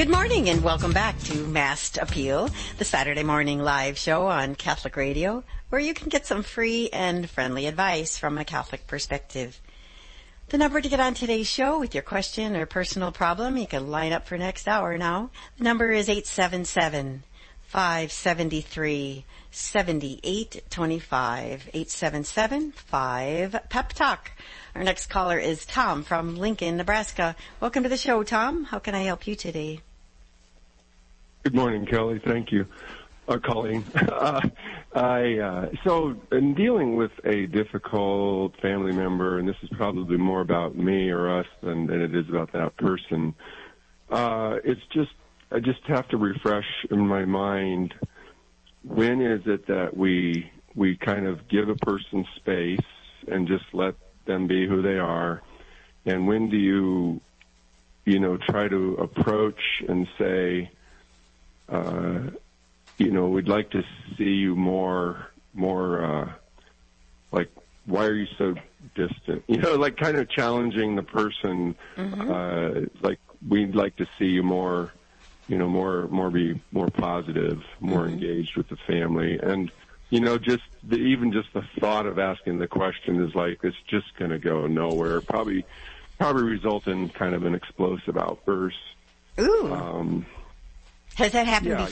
Good morning and welcome back to Masked Appeal, the Saturday morning live show on Catholic Radio, where you can get some free and friendly advice from a Catholic perspective. The number to get on today's show with your question or personal problem, you can line up for next hour now. The number is 877-573-7825, 877-5-PEP-TALK. Our next caller is Tom from Lincoln, Nebraska. Welcome to the show, Tom. How can I help you today? Good morning, Kelly. Thank you. Colleen. So in dealing with a difficult family member, and this is probably more about me or us than it is about that person, I just have to refresh in my mind, when is it that we kind of give a person space and just let them be who they are, and when do you try to approach and say, we'd like to see you more, like, why are you so distant? Like kind of challenging the person, like, we'd like to see you more, be more positive, more engaged with the family. And, even just the thought of asking the question is like, it's just going to go nowhere. Probably result in kind of an explosive outburst. Ooh. Has that happened before?